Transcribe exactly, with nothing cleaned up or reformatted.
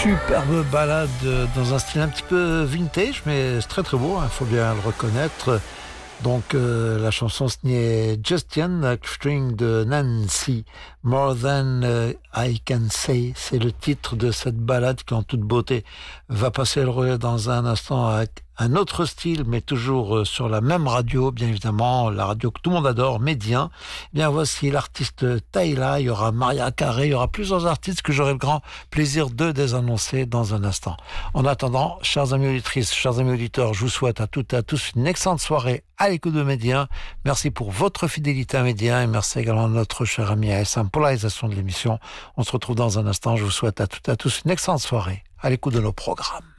Superbe balade dans un style un petit peu vintage, mais c'est très très beau, il hein, faut bien le reconnaître. Donc euh, la chanson signée Justin, featuring de Nancy, More Than uh, I Can Say, c'est le titre de cette balade qui en toute beauté va passer le relais dans un instant avec un autre style, mais toujours sur la même radio, bien évidemment, la radio que tout le monde adore, Médien. Eh bien, voici l'artiste Tayla, il y aura Maria Carré, il y aura plusieurs artistes que j'aurai le grand plaisir de désannoncer dans un instant. En attendant, chers amis auditrices, chers amis auditeurs, je vous souhaite à toutes et à tous une excellente soirée à l'écoute de Médien. Merci pour votre fidélité à Médien et merci également à notre cher ami A S M pour la réalisation de l'émission. On se retrouve dans un instant. Je vous souhaite à toutes et à tous une excellente soirée à l'écoute de nos programmes.